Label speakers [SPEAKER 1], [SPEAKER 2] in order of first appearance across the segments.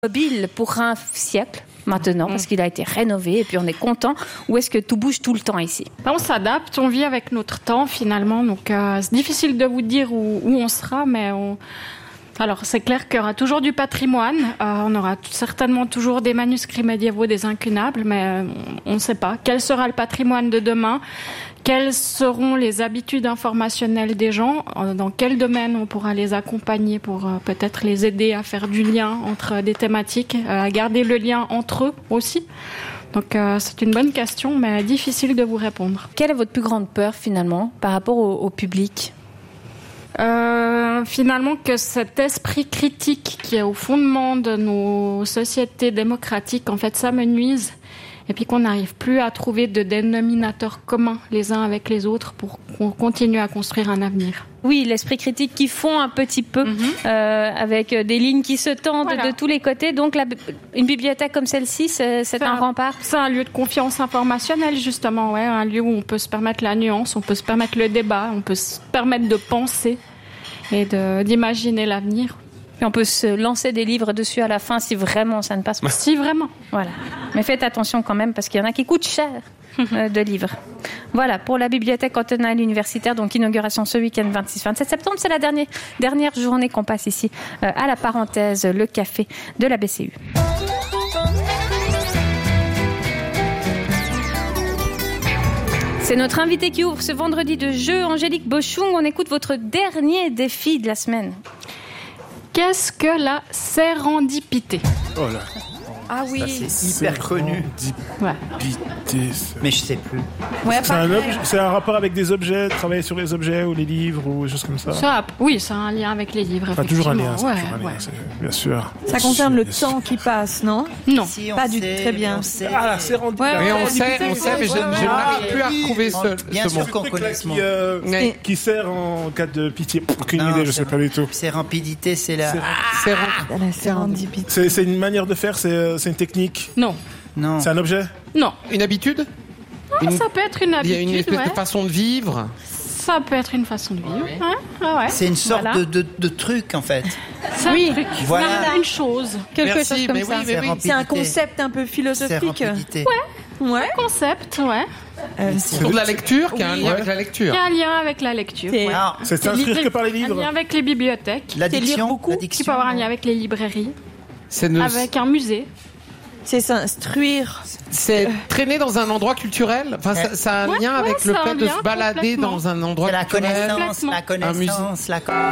[SPEAKER 1] mobile pour un siècle maintenant, parce qu'il a été rénové et puis on est content, ou est-ce que tout bouge tout le temps ici?
[SPEAKER 2] On s'adapte, on vit avec notre temps finalement, donc c'est difficile de vous dire où on sera, mais alors c'est clair qu'il y aura toujours du patrimoine, on aura certainement toujours des manuscrits médiévaux, des incunables, mais on ne sait pas. Quel sera le patrimoine de demain? Quelles seront les habitudes informationnelles des gens? Dans quel domaine on pourra les accompagner pour peut-être les aider à faire du lien entre des thématiques, à garder le lien entre eux aussi? Donc c'est une bonne question, mais difficile de vous répondre.
[SPEAKER 1] Quelle est votre plus grande peur finalement par rapport au public?
[SPEAKER 2] Finalement que cet esprit critique qui est au fondement de nos sociétés démocratiques, en fait, ça me nuise. Et puis qu'on n'arrive plus à trouver de dénominateurs communs les uns avec les autres pour qu'on continue à construire un avenir.
[SPEAKER 1] Oui, l'esprit critique qui fond un petit peu, avec des lignes qui se tendent de tous les côtés. Donc une bibliothèque comme celle-ci, c'est un rempart.
[SPEAKER 2] C'est un lieu de confiance informationnelle, justement. Ouais, un lieu où on peut se permettre la nuance, on peut se permettre le débat, on peut se permettre de penser et d'imaginer l'avenir.
[SPEAKER 1] Et on peut se lancer des livres dessus à la fin si vraiment ça ne passe pas.
[SPEAKER 2] Si vraiment.
[SPEAKER 1] Voilà. Mais faites attention quand même parce qu'il y en a qui coûtent cher de livres. Voilà, pour la bibliothèque cantonale universitaire, donc inauguration ce week-end 26-27 septembre. C'est la dernière journée qu'on passe ici à la parenthèse, le café de la BCU. C'est notre invité qui ouvre ce vendredi de jeu, Angélique Bochung. On écoute votre dernier défi de la semaine.
[SPEAKER 2] Qu'est-ce que la sérendipité?
[SPEAKER 3] Oh là.
[SPEAKER 4] Ah oui,
[SPEAKER 3] c'est hyper connu.
[SPEAKER 2] Ouais.
[SPEAKER 3] Mais je sais plus.
[SPEAKER 4] Ouais,
[SPEAKER 3] c'est un rapport avec des objets, travailler sur les objets ou les livres ou des choses comme ça.
[SPEAKER 2] Oui, c'est un lien avec les livres.
[SPEAKER 3] Enfin, toujours un lien,
[SPEAKER 2] Ouais.
[SPEAKER 3] bien sûr.
[SPEAKER 4] Ça concerne le temps qui passe, non?
[SPEAKER 2] Non.
[SPEAKER 4] Si, pas du tout, très bien.
[SPEAKER 3] Ah, la sérendipité.
[SPEAKER 5] Mais on sait, mais je n'arrive plus à retrouver ce mot.
[SPEAKER 3] Qu'on connaît qui sert en cas de pitié. Aucune idée, je sais pas du tout.
[SPEAKER 6] Sérendipité, c'est la...
[SPEAKER 4] La sérendipité.
[SPEAKER 3] C'est une manière de faire, c'est une technique.
[SPEAKER 2] Non.
[SPEAKER 3] C'est un objet.
[SPEAKER 2] Non.
[SPEAKER 5] Une habitude?
[SPEAKER 2] Ça peut être une habitude.
[SPEAKER 5] Il y a une espèce de façon de vivre.
[SPEAKER 2] Ça peut être une façon de vivre. Ouais.
[SPEAKER 6] C'est une sorte de truc, en fait.
[SPEAKER 2] C'est un truc.
[SPEAKER 6] Voilà.
[SPEAKER 2] Une chose.
[SPEAKER 1] Quelque chose comme ça.
[SPEAKER 4] C'est un concept un peu philosophique.
[SPEAKER 6] Sérendipité.
[SPEAKER 4] Ouais.
[SPEAKER 2] Concept, ouais.
[SPEAKER 5] Sur de la lecture, qui a un lien avec la lecture.
[SPEAKER 2] Il y a un lien avec la lecture.
[SPEAKER 3] C'est s'instruire que par les livres.
[SPEAKER 2] Un lien avec les bibliothèques.
[SPEAKER 6] L'addiction.
[SPEAKER 2] Qui peut avoir un lien avec les librairies. Avec un musée.
[SPEAKER 4] C'est s'instruire.
[SPEAKER 5] C'est traîner dans un endroit culturel. Enfin, ça a un lien avec le fait de se balader dans un endroit culturel.
[SPEAKER 6] La connaissance.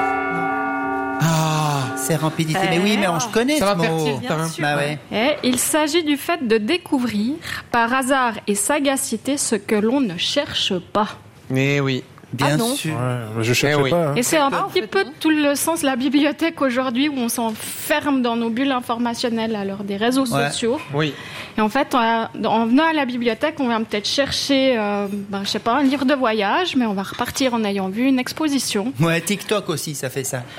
[SPEAKER 6] Sérendipité. Mais oui, mais je connais
[SPEAKER 5] ça
[SPEAKER 6] ce mot.
[SPEAKER 5] Bah ouais.
[SPEAKER 2] Et il s'agit du fait de découvrir par hasard et sagacité ce que l'on ne cherche pas.
[SPEAKER 5] Mais oui.
[SPEAKER 6] Bien sûr.
[SPEAKER 3] Ouais, je cherchais pas.
[SPEAKER 2] Et c'est un petit peu tout le sens de la bibliothèque aujourd'hui où on s'enferme dans nos bulles informationnelles à l'heure des réseaux sociaux.
[SPEAKER 5] Oui.
[SPEAKER 2] Et en fait, en venant à la bibliothèque, on va peut-être chercher, je sais pas, un livre de voyage, mais on va repartir en ayant vu une exposition.
[SPEAKER 6] Ouais, TikTok aussi, ça fait ça.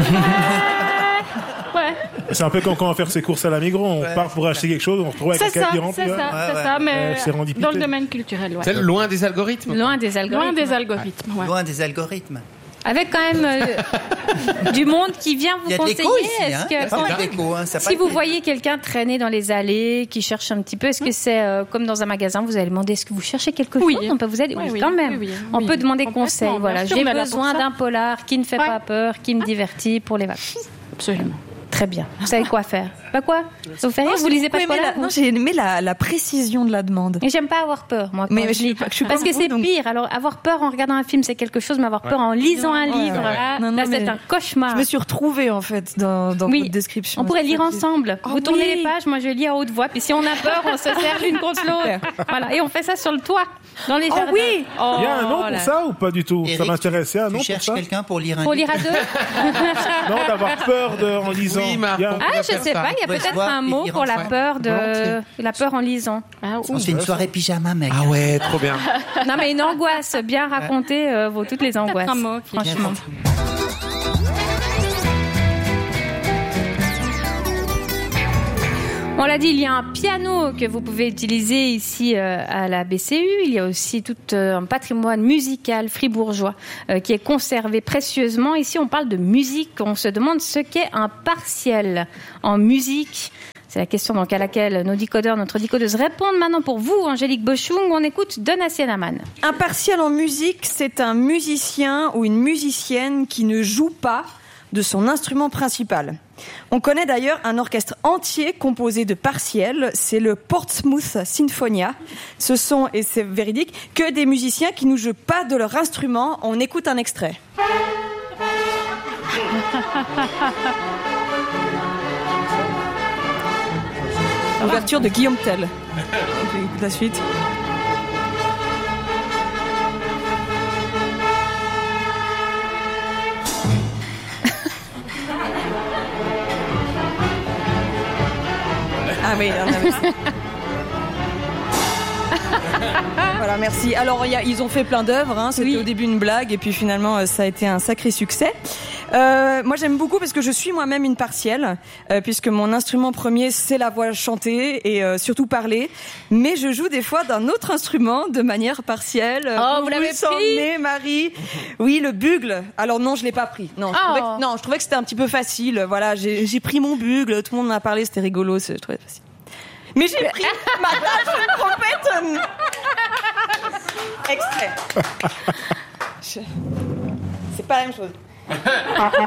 [SPEAKER 2] Ouais.
[SPEAKER 3] C'est un peu quand on va faire ses courses à la Migros, on part pour acheter quelque chose, on se retrouve avec quelqu'un qui remplit.
[SPEAKER 2] C'est ça, mais dans le domaine culturel.
[SPEAKER 5] C'est loin des algorithmes.
[SPEAKER 1] Loin des
[SPEAKER 2] algorithmes.
[SPEAKER 1] Avec quand même du monde qui vient vous conseiller. Si vous voyez quelqu'un traîner dans les allées, qui cherche un petit peu, est-ce que c'est comme dans un magasin, vous allez demander est-ce que vous cherchez quelque chose? On peut vous aider. Oui, quand même. On peut demander conseil. Voilà, j'ai besoin d'un polar qui ne fait pas peur, qui me divertit pour les vacances.
[SPEAKER 2] Absolument.
[SPEAKER 1] Très bien. Vous savez quoi faire? Pas quoi? Ça vous fait rire? Vous lisez pas de polar?
[SPEAKER 4] Non, j'ai aimé la précision de la demande.
[SPEAKER 1] Et j'aime pas avoir peur, moi.
[SPEAKER 4] Mais je suis pas
[SPEAKER 1] parce que c'est pire. Alors, avoir peur en regardant un film, c'est quelque chose, mais avoir peur en lisant un livre, là, c'est un cauchemar.
[SPEAKER 4] Je me suis retrouvée, en fait, dans votre description.
[SPEAKER 1] On pourrait lire ensemble. Vous tournez les pages, moi je lis à haute voix. Puis si on a peur, on se serre l'une contre l'autre. Voilà. Et on fait ça sur le toit, dans les jardins.
[SPEAKER 4] Oui!
[SPEAKER 3] Il y a un nom pour ça ou pas du tout?
[SPEAKER 6] Eric,
[SPEAKER 3] ça m'intéresse. Il y a un nom
[SPEAKER 6] tu cherches
[SPEAKER 3] pour ça?
[SPEAKER 6] quelqu'un pour lire un
[SPEAKER 1] Pour
[SPEAKER 6] livre?
[SPEAKER 1] lire à deux?
[SPEAKER 3] Non, d'avoir peur en lisant.
[SPEAKER 5] Oui,
[SPEAKER 1] je sais pas. Il y a peut-être un mot pour la peur en lisant.
[SPEAKER 6] On se fait une soirée pyjama, mec.
[SPEAKER 5] Ah ouais, trop bien.
[SPEAKER 1] Non, mais une angoisse bien racontée vaut toutes les angoisses.
[SPEAKER 2] Un mot,
[SPEAKER 1] franchement. On l'a dit, il y a un piano que vous pouvez utiliser ici à la BCU. Il y a aussi tout un patrimoine musical fribourgeois qui est conservé précieusement. Ici, on parle de musique. On se demande ce qu'est un partiel en musique. C'est la question donc à laquelle nos décodeurs, notre décodeuse répondent maintenant pour vous, Angélique Boschung. On écoute Donna Sienaman.
[SPEAKER 4] Un partiel en musique, c'est un musicien ou une musicienne qui ne joue pas de son instrument principal. On connaît d'ailleurs un orchestre entier composé de partiels, c'est le Portsmouth Sinfonia. Ce sont, et c'est véridique, que des musiciens qui ne jouent pas de leur instrument. On écoute un extrait. Ouverture de Guillaume Tell. On écoute la suite. Ah oui, merci. Voilà, merci. Alors, ils ont fait plein d'œuvres. Hein. C'était au début une blague et puis finalement, ça a été un sacré succès. Moi, j'aime beaucoup parce que je suis moi-même une partielle, puisque mon instrument premier, c'est la voix chantée et surtout parler. Mais je joue des fois d'un autre instrument de manière partielle.
[SPEAKER 1] Vous l'avez pris,
[SPEAKER 4] Marie? Oui, le bugle. Alors non, je l'ai pas pris. Non, je trouvais que c'était un petit peu facile. Voilà, j'ai pris mon bugle. Tout le monde m'a parlé, c'était rigolo. Je trouvais facile. Mais j'ai pris ma place de trompette. Extrait. C'est pas la même chose.